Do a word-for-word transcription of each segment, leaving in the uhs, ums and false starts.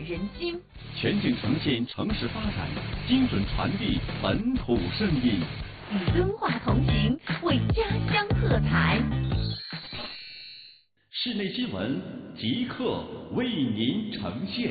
人心。 全景呈现城市发展，精准传递本土声音。 与敦化同行，为家乡喝彩。 室内新闻即刻为您呈现。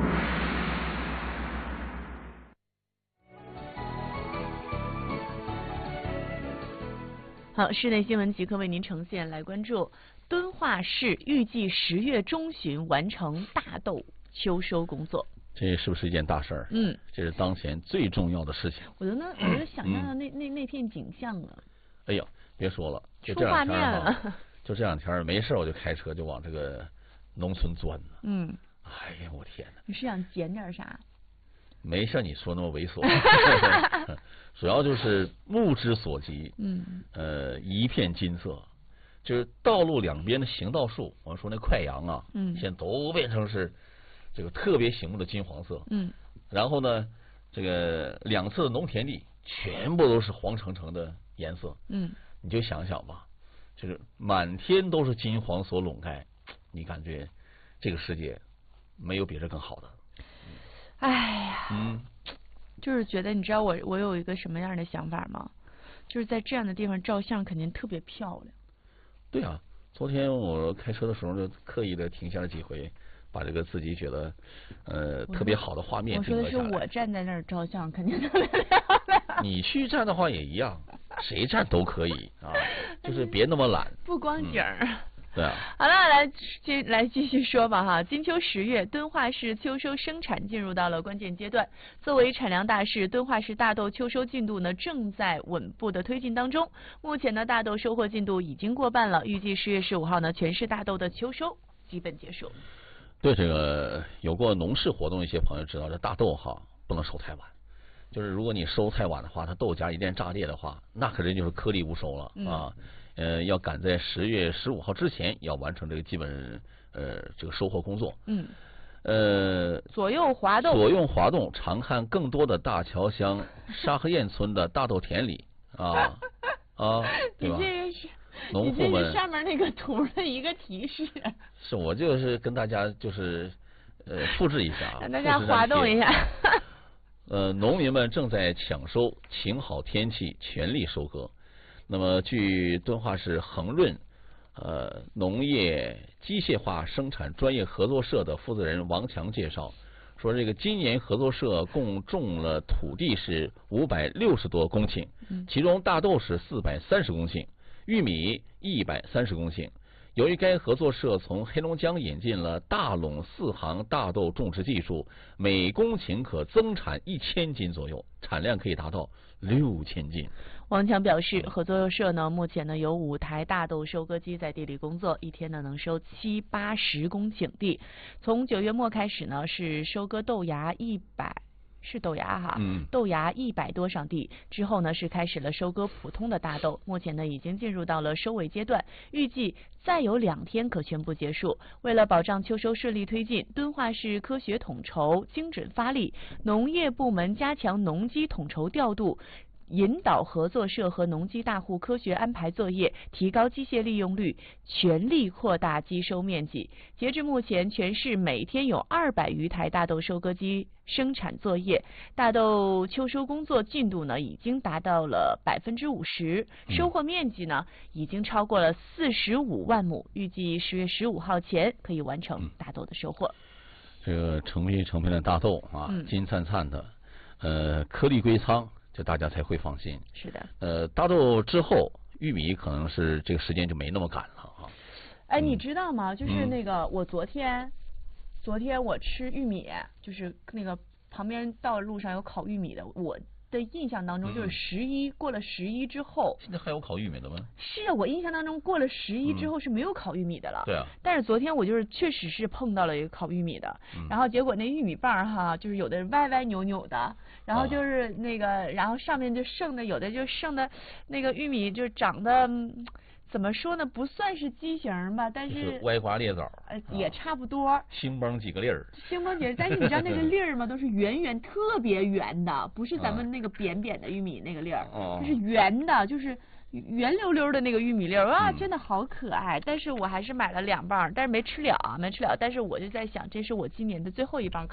好，室内新闻即刻为您呈现，来关注敦化市预计十月中旬完成大豆秋收工作。 这是不是一件大事儿？ 嗯， 这是当前最重要的事情。 我都能，我就想象到那、嗯、那那片景象了。 哎呀，别说了，就这两天了，就这两天没事我就开车就往这个农村钻呢。 嗯， 哎呀，我天哪！ 你是想捡点啥？ 没像你说那么猥琐，主要就是目之所及。 嗯， 呃，一片金色，就是道路两边的行道树，我们说那快杨啊， 嗯， 现在都变成是这个特别醒目的金黄色。 嗯， 然后呢，这个两侧的农田地全部都是黄澄澄的颜色。 嗯， 你就想想吧，就是满天都是金黄所笼盖，你感觉这个世界没有比这更好的。 哎呀， 嗯， 就是觉得，你知道我我有一个什么样的想法吗？就是在这样的地方照相肯定特别漂亮。 对啊，昨天我开车的时候就刻意的停下了几回，把这个自己觉得呃特别好的画面停留下来。我说的是我站在那儿照相肯定特别漂亮。 你去站的话也一样，谁站都可以啊，就是别那么懒。 不光景儿。嗯对啊， 好了，来继来继续说吧哈。金秋十月，敦化市秋收生产进入到了关键阶段。作为产粮大市，敦化市大豆秋收进度呢正在稳步的推进当中。目前呢，大豆收获进度已经过半了，预计十月十五号呢，全市大豆的秋收基本结束。 对这个有过农事活动一些朋友知道，这大豆哈不能收太晚。就是如果你收太晚的话，它豆荚一旦炸裂的话，那可真就是颗粒无收了、 嗯、 啊。呃，要赶在十月十五号之前要完成这个基本呃这个收获工作。 嗯。 呃， 左右滑动， 左右滑动，常看更多的大桥乡沙河堰村的大豆田里啊啊，对吧？ 你这个是， 农户们上面那个图的一个提示。 是我就是跟大家就是呃复制一下， 让大家滑动一下。 呃，农民们正在抢收，请好天气，全力收割。那么，据敦化市恒润呃农业机械化生产专业合作社的负责人王强介绍，说这个今年合作社共种了土地是五百六十多公顷，其中大豆是四百三十公顷，玉米一百三十公顷。由于该合作社从黑龙江引进了大垄四行大豆种植技术，每公顷可增产一千斤左右，产量可以达到六千斤。 王强表示，合作社呢目前呢有五台大豆收割机在地里工作，一天呢能收七八十公顷地。从九月末开始呢是收割豆芽一百。是豆芽哈， 嗯， 豆芽一百多上地之后呢，是开始了收割普通的大豆，目前呢已经进入到了收尾阶段，预计再有两天可全部结束。为了保障秋收顺利推进，敦化市科学统筹、精准发力，农业部门加强农机统筹调度。引导合作社和农机大户科学安排作业，提高机械利用率，全力扩大机收面积。截至目前，全市每天有二百余台大豆收割机生产作业，大豆秋收工作进度呢已经达到了百分之五十，收获面积呢已经超过了四十五万亩，预计十月十五号前可以完成大豆的收获。 这个成批成批的大豆啊， 嗯、 金灿灿的，呃，颗粒归仓。这大家才会放心。 是的。 呃，大豆之后，玉米可能是这个时间就没那么赶了啊。 哎，你知道吗？就是那个，我昨天，嗯、昨天我吃玉米，就是那个旁边道路上有烤玉米的，我的印象当中就是十一、嗯、过了十一之后。 现在还有烤玉米的吗？ 是啊，我印象当中过了十一之后是没有烤玉米的了。 对啊。 但是昨天我就是确实是碰到了一个烤玉米的， 嗯、 然后结果那玉米棒哈，就是有的歪歪扭扭的。然后就是那个，啊、然后上面就剩的，有的就剩的，那个玉米就长得怎么说呢？不算是畸形吧，但是、 就是歪瓜裂枣， 呃，也差不多。 星崩几个粒儿。 星崩几个，但是你知道那个粒儿吗？都是圆圆，特别圆的，不是咱们那个扁扁的玉米那个粒儿， 啊、 就是圆的，就是圆溜溜的那个玉米粒儿，哇，真的好可爱。但是我还是买了两磅，但是没吃了，没吃了。但是我就在想，这是我今年的最后一磅。